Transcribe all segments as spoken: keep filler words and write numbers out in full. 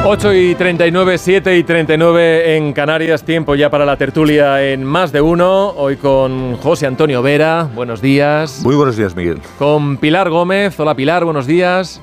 ocho y treinta y nueve, siete y treinta y nueve en Canarias, tiempo ya para la tertulia en Más de Uno, hoy con José Antonio Vera, buenos días. Muy buenos días, Miguel. Con Pilar Gómez, hola Pilar, buenos días.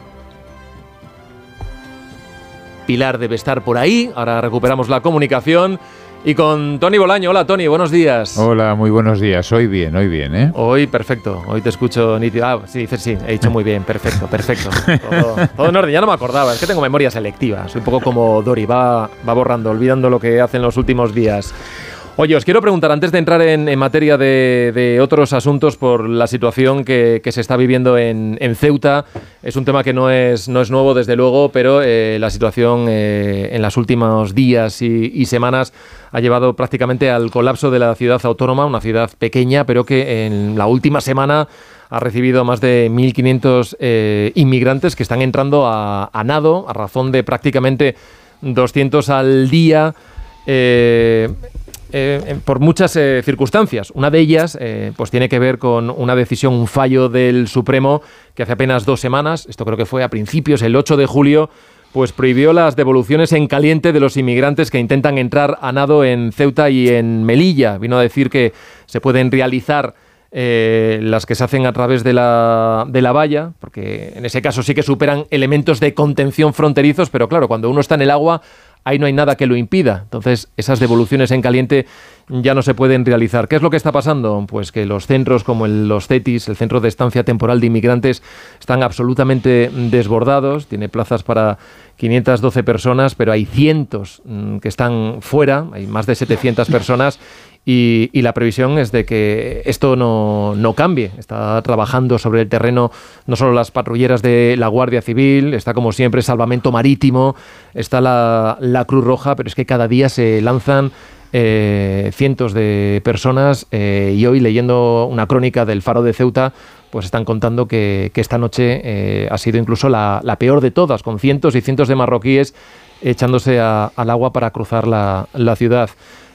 Pilar debe estar por ahí, ahora recuperamos la comunicación. Y con Tony Bolaño, hola Tony, buenos días. Hola, muy buenos días, hoy bien, hoy bien, ¿eh? Hoy perfecto, hoy te escucho nítido. Ah, sí, dices sí, he dicho muy bien, perfecto, perfecto. Todo, todo en orden, ya no me acordaba, es que tengo memoria selectiva, soy un poco como Dori, va, va borrando, olvidando lo que hace en los últimos días. Oye, os quiero preguntar, antes de entrar en, en materia de, de otros asuntos, por la situación que, que se está viviendo en, en Ceuta. Es un tema que no es, no es nuevo, desde luego, pero eh, la situación eh, en los últimos días y, y semanas ha llevado prácticamente al colapso de la ciudad autónoma, una ciudad pequeña, pero que en la última semana ha recibido más de mil quinientos eh, inmigrantes que están entrando a, a nado, a razón de prácticamente doscientos al día, eh, Eh, por muchas eh, circunstancias. Una de ellas eh, pues tiene que ver con una decisión, un fallo del Supremo que hace apenas dos semanas, esto creo que fue a principios, el ocho de julio, pues prohibió las devoluciones en caliente de los inmigrantes que intentan entrar a nado en Ceuta y en Melilla. Vino a decir que se pueden realizar eh, las que se hacen a través de la, de la valla, porque en ese caso sí que superan elementos de contención fronterizos, pero claro, cuando uno está en el agua, ahí no hay nada que lo impida. Entonces, esas devoluciones en caliente ya no se pueden realizar. ¿Qué es lo que está pasando? Pues que los centros como el, los CETIs, el Centro de Estancia Temporal de Inmigrantes, están absolutamente desbordados. Tiene plazas para quinientas doce personas, pero hay cientos mmm, que están fuera, hay más de setecientas personas. Y, y la previsión es de que esto no, no cambie. Está trabajando sobre el terreno no solo las patrulleras de la Guardia Civil, está como siempre Salvamento Marítimo, está la, la Cruz Roja, pero es que cada día se lanzan eh, cientos de personas eh, y hoy, leyendo una crónica del Faro de Ceuta, pues están contando que, que esta noche eh, ha sido incluso la, la peor de todas, con cientos y cientos de marroquíes echándose a, al agua para cruzar la, la ciudad.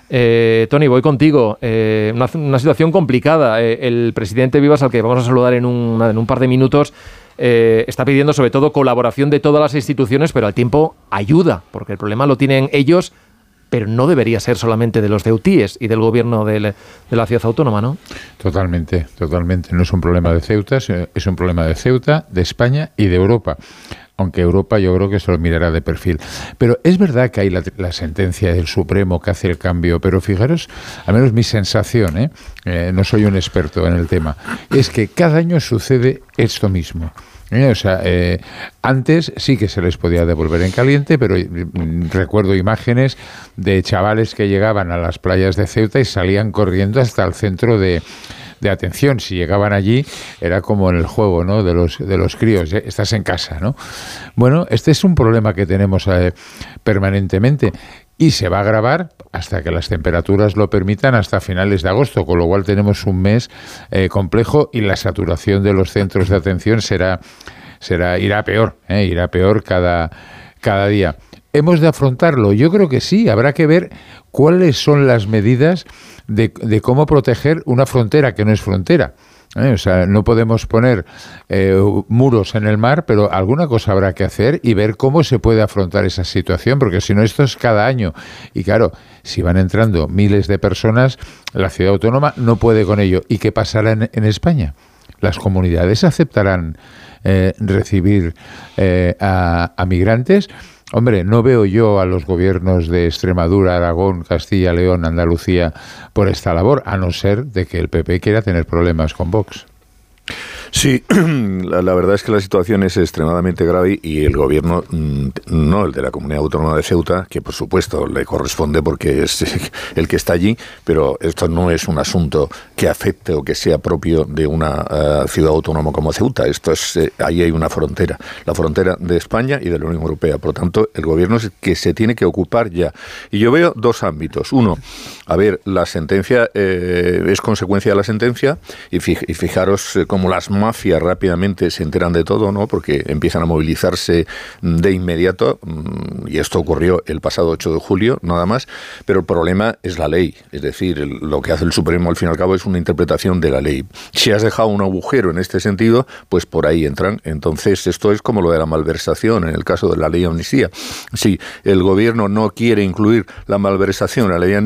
Eh, Tony, voy contigo. Eh, una, una situación complicada. Eh, el presidente Vivas, al que vamos a saludar en, una, en un par de minutos, eh, está pidiendo sobre todo colaboración de todas las instituciones, pero al tiempo ayuda, porque el problema lo tienen ellos, pero no debería ser solamente de los ceutíes y del gobierno de, le, de la ciudad autónoma, ¿no? Totalmente, totalmente. No es un problema de Ceuta, es un problema de Ceuta, de España y de Europa. Aunque Europa yo creo que se lo mirará de perfil. Pero es verdad que hay la, la sentencia del Supremo que hace el cambio, pero fijaros, al menos mi sensación, ¿eh? Eh, no soy un experto en el tema, es que cada año sucede esto mismo. ¿Eh? O sea, eh, antes sí que se les podía devolver en caliente, pero mm, recuerdo imágenes de chavales que llegaban a las playas de Ceuta y salían corriendo hasta el centro de... de atención. Si llegaban allí era como en el juego, ¿no? De los de los críos, ¿eh? Estás en casa, ¿no? Bueno, este es un problema que tenemos eh, permanentemente y se va a agravar hasta que las temperaturas lo permitan, hasta finales de agosto, con lo cual tenemos un mes eh, complejo y la saturación de los centros de atención será será irá peor, ¿eh? Irá peor cada cada día. ¿Hemos de afrontarlo? Yo creo que sí. Habrá que ver cuáles son las medidas de, de cómo proteger una frontera que no es frontera. ¿Eh? O sea, no podemos poner eh, muros en el mar, pero alguna cosa habrá que hacer y ver cómo se puede afrontar esa situación, porque si no, esto es cada año. Y claro, si van entrando miles de personas, la ciudad autónoma no puede con ello. ¿Y qué pasará en, en España? ¿Las comunidades aceptarán eh, recibir eh, a, a migrantes? Hombre, no veo yo a los gobiernos de Extremadura, Aragón, Castilla, León, Andalucía por esta labor, a no ser de que el P P quiera tener problemas con Vox. Sí, la, la verdad es que la situación es extremadamente grave y el gobierno, no el de la Comunidad Autónoma de Ceuta, que por supuesto le corresponde porque es el que está allí, pero esto no es un asunto que afecte o que sea propio de una uh, ciudad autónoma como Ceuta. Esto es, eh, ahí hay una frontera, la frontera de España y de la Unión Europea. Por lo tanto, el gobierno es el que se tiene que ocupar ya. Y yo veo dos ámbitos. Uno, a ver, la sentencia eh, es consecuencia de la sentencia y, fij, y fijaros eh, como las mafias rápidamente se enteran de todo, ¿no? Porque empiezan a movilizarse de inmediato, y esto ocurrió el pasado ocho de julio, nada más, pero el problema es la ley, es decir, el, lo que hace el Supremo al fin y al cabo es una interpretación de la ley. Si has dejado un agujero en este sentido, pues por ahí entran. Entonces, esto es como lo de la malversación en el caso de la ley de amnistía. Si el gobierno no quiere incluir la malversación en la ley de